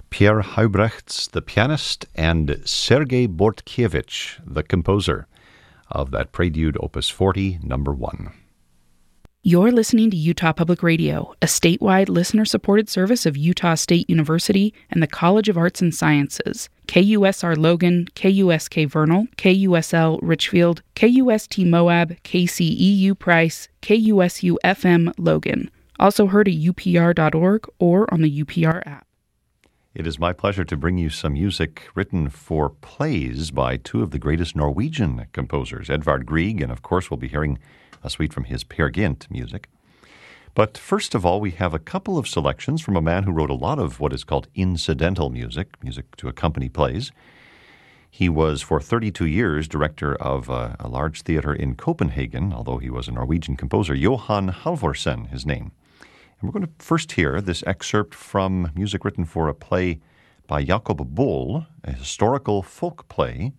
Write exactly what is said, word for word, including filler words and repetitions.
Pierre Huybrechts, the pianist, and Sergei Bortkiewicz, the composer of that Prelude Opus forty, number one. You're listening to Utah Public Radio, a statewide listener-supported service of Utah State University and the College of Arts and Sciences. K U S R Logan, K U S K Vernal, K U S L Richfield, K U S T Moab, K C E U Price, K U S U F M Logan. Also heard at U P R dot org or on the U P R app. It is my pleasure to bring you some music written for plays by two of the greatest Norwegian composers, Edvard Grieg, and of course we'll be hearing a suite from his Peer Gynt music. But first of all, we have a couple of selections from a man who wrote a lot of what is called incidental music, music to accompany plays. He was for thirty-two years director of a, a large theater in Copenhagen, although he was a Norwegian composer. Johan Halvorsen, his name. And we're going to first hear this excerpt from music written for a play by Jacob Boll, a historical folk play